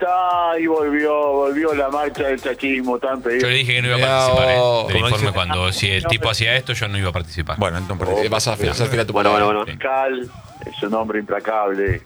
está? Y volvió la marcha del chachismo tan pedido. Yo le dije que no iba a participar del informe cuando si el tipo hacía esto, yo no iba a participar. Bueno, entonces Vas a hacer fila tu palabra. Bueno. Fiscal es un hombre implacable.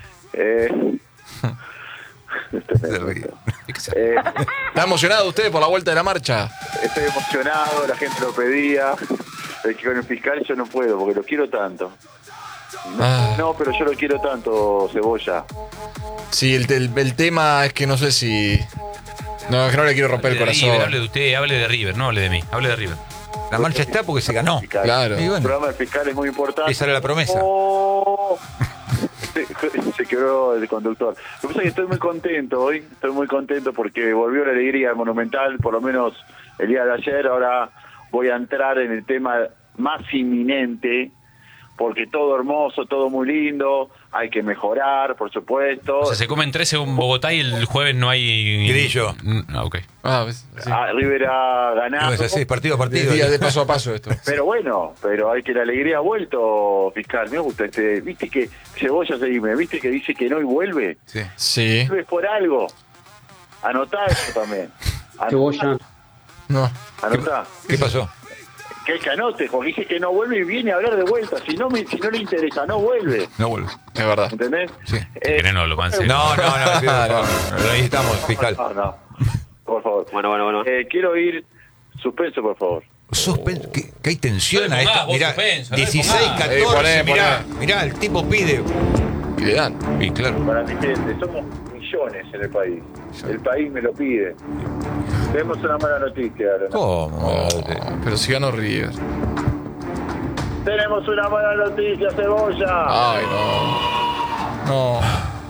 ¿Está emocionado usted por la vuelta de la marcha? Estoy emocionado, la gente lo pedía. Es que con el fiscal yo no puedo, porque lo quiero tanto. No, pero yo lo quiero tanto, Cebolla. Sí, el tema es que no sé si... No, es que no le quiero romper el corazón. River, hable de usted, hable de River, no hable de mí, hable de River. la marcha está porque se ganó. Fiscal. Claro. Y El bueno, programa del fiscal es muy importante. esa era la promesa. Oh. Se quebró el conductor. Lo que pasa es que estoy muy contento hoy. Estoy muy contento porque volvió la alegría Monumental, por lo menos el día de ayer. Ahora voy a entrar en el tema más inminente, porque todo hermoso, todo muy lindo, hay que mejorar, por supuesto. O sea, se comen 13 en Bogotá y el jueves no hay... Grillo. Ah, ok. ¿Ves? Sí. River ha ganado. Es así, partido a partido. Día de paso a paso esto. Pero bueno, pero hay que la alegría ha vuelto, fiscal. Me gusta viste que Cebolla seguime, viste que dice que no y vuelve. Sí. Sí. Vuelve por algo. Anotá eso también. Cebolla. No. Anotá. ¿Qué pasó? Que el canote, porque dice que no vuelve y viene a hablar de vuelta. Si no le interesa, no vuelve. No vuelve. Es verdad. ¿Entendés? Sí. ¿Querés no lo pance? No, lo necesitamos, fiscal. No. Por favor. Bueno. Quiero ir suspenso, por favor. Que hay tensión a esto. Vos Mirá, suspenso, 16, no 14, poné. mirá, el tipo pide. Y le dan. Y claro. Para mi gente, somos millones en el país. El país me lo pide. Tenemos una mala noticia ahora. ¿Cómo? Pero si ganó River. Tenemos una mala noticia, Cebolla. Ay, no. No.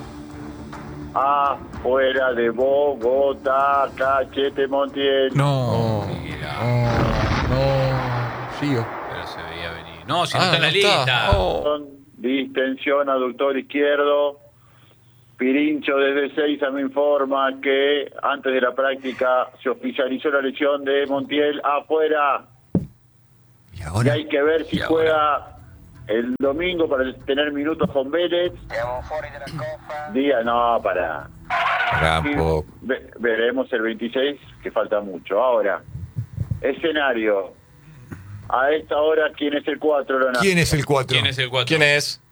Afuera de Bogotá, Cachete Montiel. No. No. Sigo. Pero se veía venir. No, si no está en la no lista. está. Oh. Con distensión aductor izquierdo. Pirincho desde Seiza me informa que antes de la práctica se oficializó la lesión de Montiel afuera. ¿Y Y ahora? hay que ver si juega el domingo para tener minutos con Vélez. Para. Campo. Veremos el 26, que falta mucho. Ahora, escenario. A esta hora, ¿quién es el 4, Leonardo? ¿Quién es el 4? ¿Quién es el 4? ¿Quién es?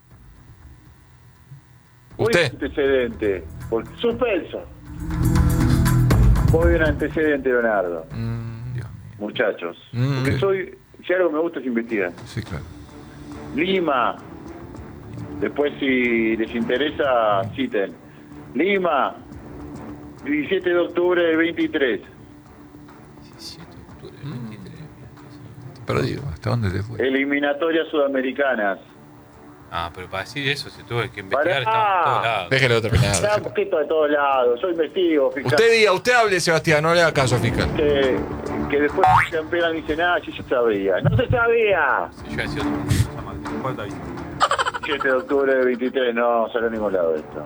Muy ¿Usted? antecedente. Suspenso. Muy bien antecedente, Leonardo. Muchachos. Porque si algo me gusta es investigar. Sí, claro. Lima. Después, si les interesa, citen. Lima. 17 de octubre del 23. 17 de octubre del 23. Perdido. ¿Hasta dónde te fue? Eliminatorias sudamericanas. Pero para decir eso se tuvo que investigar, Pará. estamos en todos lados. Déjelo terminar. Está un poquito de todos lados. Yo investigo, fiscal. Usted hable, Sebastián, no le haga caso, fiscal. Que después se campeonan y dicen, sí se sabía. ¡No se sabía! Si yo decía otra cosa, Martín, ¿cuál te aviso? 7 de octubre del 23, no salió a ningún lado esto.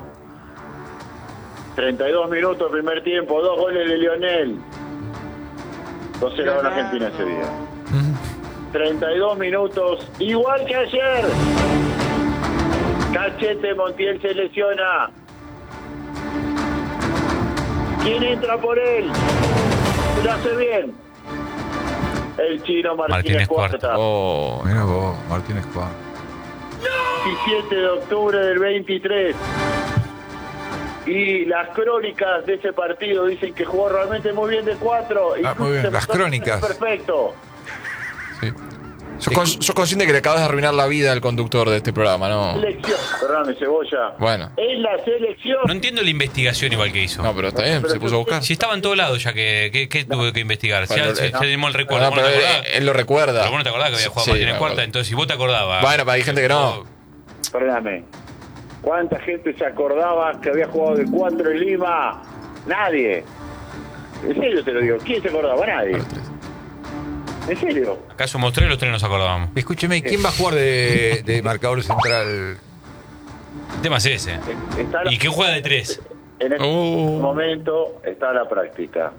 32 minutos, primer tiempo, 2 goles de Lionel. 2-0 ganó Argentina ese día. 32 minutos, igual que ayer. Cachete Montiel se lesiona. ¿Quién entra por él? Lo hace bien. El chino Martínez Cuarta. Oh. Mira vos, Martínez Cuarta. 17 de octubre del 23. Y las crónicas de ese partido dicen que jugó realmente muy bien de 4. Muy bien, las crónicas. Perfecto. Sí. Sos consciente que le acabas de arruinar la vida al conductor de este programa, ¿no? Selección. Perdóname, Cebolla. Bueno. Es la selección. No entiendo la investigación igual que hizo. No, pero está bien, se puso a buscar. Si estaba en todos lados ya que tuve que investigar. Bueno, Se animó el recuerdo. No, ¿Vos no pero te acordás? él lo recuerda. Pero vos no te acordás que había jugado Sí, Martínez me Cuarta, acuerdo. entonces si vos te acordabas. Bueno, pero hay gente que no. Perdóname. ¿Cuánta gente se acordaba que había jugado de 4 en Lima? Nadie. En serio te lo digo. ¿Quién se acordaba? Nadie. ¿En serio? Acá somos 3, los 3 nos acordábamos. Escúcheme, ¿quién va a jugar de marcador central? El tema es ese. Está ¿Y quién juega de 3? En este momento está la práctica.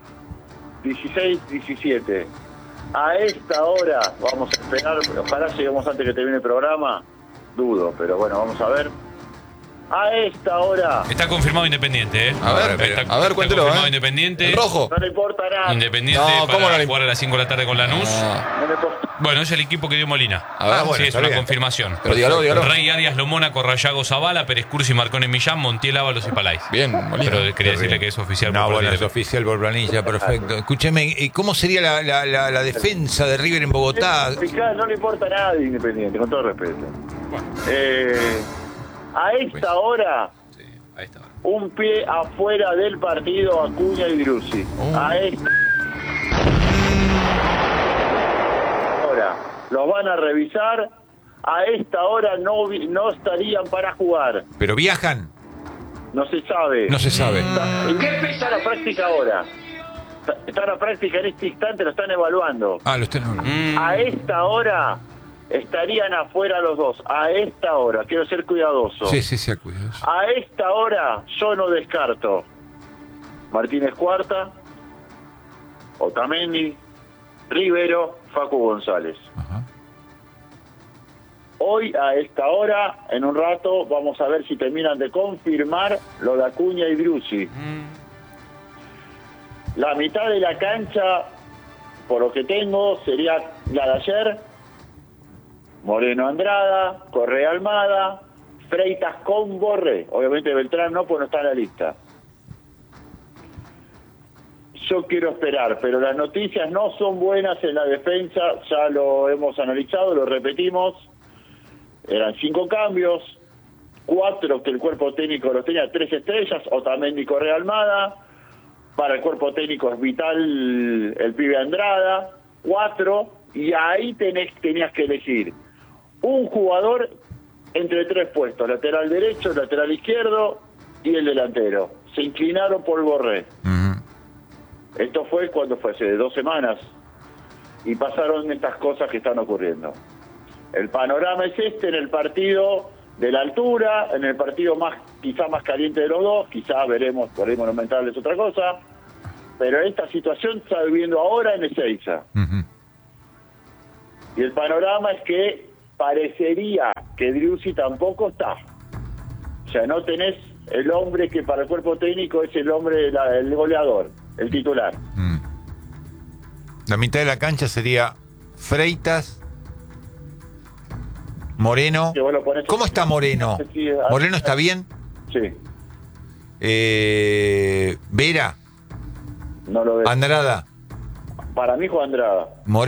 16-17. A esta hora vamos a esperar. Ojalá lleguemos antes que termine el programa. Dudo, pero bueno, vamos a ver. A esta hora. Está confirmado Independiente, ¿eh? A ver, cuéntelo, está confirmado ¿eh? Independiente. ¿El rojo? No le importa nada. Independiente No, ¿cómo para no le- jugar a las 5 de la tarde con Lanús. No le importa. Bueno, es el equipo que dio Molina. A ver, bueno, sí, es está una bien. confirmación. Pero dígalo. Rey Arias Lomona, Corrayago Zavala, Pérez Cursi, Marcone Millán, Montiel Ábalos y Palais. Bien, Molina. Pero quería decirle que es oficial. No, por bueno, parte es de- oficial por planilla, perfecto. Escúcheme, ¿y cómo sería la defensa de River en Bogotá? No le importa nada de Independiente, con todo respeto. A esta hora, Sí, ahí está. un pie afuera del partido Acuña y Driussi. A esta hora los van a revisar. A esta hora no estarían para jugar. ¿Pero viajan? No se sabe. No se sabe. Está la práctica ahora. Está la práctica en este instante, lo están evaluando. Ah, los tenemos. A esta hora estarían afuera los dos. A esta hora, quiero ser cuidadoso. Sí, cuidados. A esta hora yo no descarto Martínez Cuarta, Otamendi, Rivero, Facu González. Ajá. Hoy a esta hora, en un rato, vamos a ver si terminan de confirmar lo de Acuña y Driussi. La mitad de la cancha, por lo que tengo, sería la de ayer. Moreno Andrada, Correa Almada, Freitas con Borré. Obviamente Beltrán no, pues no está en la lista. Yo quiero esperar, pero las noticias no son buenas en la defensa. Ya lo hemos analizado, lo repetimos. Eran 5 cambios, 4 que el cuerpo técnico los tenía 3 estrellas, Otamendi y Correa Almada. Para el cuerpo técnico es vital el pibe Andrada, 4, y ahí tenías que elegir un jugador entre 3 puestos, lateral derecho, lateral izquierdo y el delantero. Se inclinaron por Borré. Esto fue cuando fue hace 2 semanas, y pasaron estas cosas que están ocurriendo. El panorama es este en el partido de la altura, en el partido quizá más caliente de los dos, quizá veremos, por ahí Monumental es otra cosa, pero esta situación se está viviendo ahora en Ezeiza. Y el panorama es que parecería que Driussi tampoco está. O sea, no tenés el hombre que para el cuerpo técnico es el hombre, el goleador, el titular. La mitad de la cancha sería Freitas, Moreno. Que vos lo ponés- ¿Cómo está Moreno? Sí, ¿Moreno está bien? Sí, Vera, no lo veo. Andrada, Para mí Juan Andrada. Moreno.